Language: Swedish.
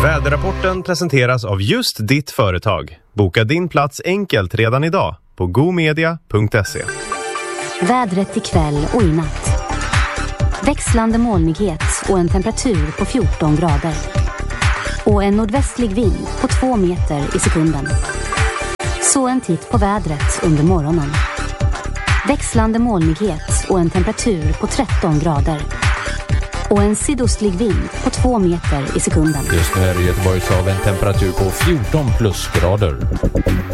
Väderrapporten presenteras av just ditt företag. Boka din plats enkelt redan idag på gomedia.se. Vädret ikväll och i natt. Växlande molnighet och en temperatur på 14 grader. Och en nordvästlig vind på 2 meter i sekunden. Så en titt på vädret under morgonen. Växlande molnighet och en temperatur på 13 grader. Och en sydostlig vind på 2 meter i sekunden. Just nu är det Göteborgs av en temperatur på 14 plusgrader.